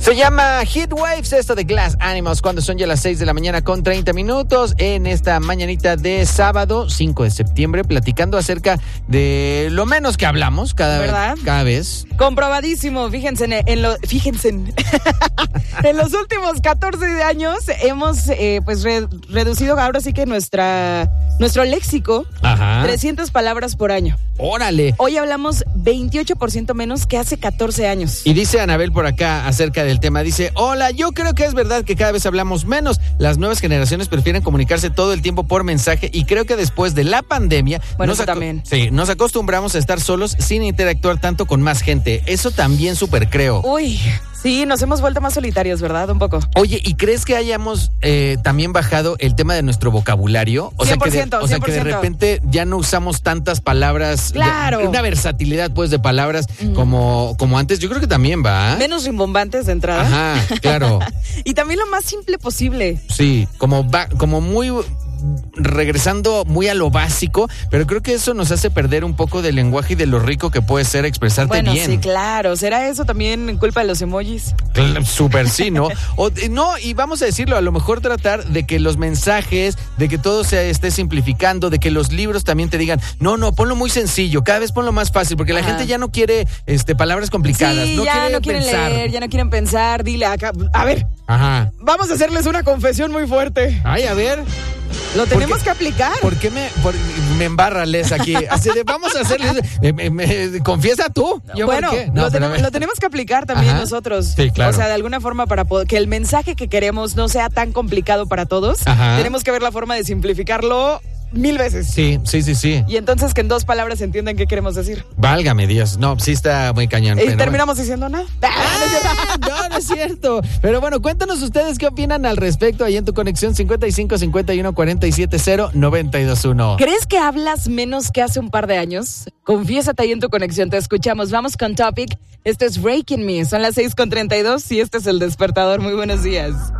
Se llama Heat Waves, esto de Glass Animals, cuando son ya las 6 de la mañana con 30 minutos en esta mañanita de sábado 5 de septiembre, platicando acerca de lo menos que hablamos cada vez. Comprobadísimo, fíjense en los últimos 14 años hemos reducido ahora sí que nuestro léxico, 300 palabras por año. ¡Órale! Hoy hablamos 28% menos que hace 14 años. Y dice Anabel por acá acerca del tema, dice: hola, yo creo que es verdad que cada vez hablamos menos. Las nuevas generaciones prefieren comunicarse todo el tiempo por mensaje y creo que después de la pandemia nos acostumbramos a estar solos sin interactuar tanto con más gente. Eso también súper creo. Uy, sí, nos hemos vuelto más solitarios, ¿verdad? Un poco. Oye, ¿y crees que hayamos también bajado el tema de nuestro vocabulario? O 100%, sea, que de repente ya no usamos tantas palabras. Claro. Una versatividad, pues, de palabras como antes. Yo creo que también va. Menos rimbombantes de entrada. Ajá, claro. Y también lo más simple posible. Sí, como muy... regresando muy a lo básico, pero creo que eso nos hace perder un poco del lenguaje y de lo rico que puede ser expresarte bien. Bueno, sí, claro. ¿Será eso también culpa de los emojis? Súper sí, ¿no? No, y vamos a decirlo, a lo mejor tratar de que los mensajes, de que todo se esté simplificando, de que los libros también te digan, no, ponlo muy sencillo, cada vez ponlo más fácil, porque la gente ya no quiere palabras complicadas, sí, no ya no quieren pensar. leer, ya no quieren pensar, dile acá, a ver. Ajá. Vamos a hacerles una confesión muy fuerte. Ay, a ver. Lo tenemos que aplicar. ¿Por qué me embarrales aquí? Así de, vamos a hacerles... confiesa tú. Lo tenemos que aplicar también nosotros. Sí, claro. O sea, de alguna forma para que el mensaje que queremos no sea tan complicado para todos. Tenemos que ver la forma de simplificarlo 1000 veces. Sí. Y entonces que en 2 palabras entiendan qué queremos decir. Válgame Dios. No, sí está muy cañón. Y terminamos diciendo nada. No es cierto. Pero bueno, cuéntanos ustedes qué opinan al respecto ahí en tu conexión 55 51 47 0 921. ¿Crees que hablas menos que hace un par de años? Confiésate ahí en tu conexión, te escuchamos. Vamos con Topic. Esto es Breaking Me. Son las 6:32 y este es El Despertador. Muy buenos días.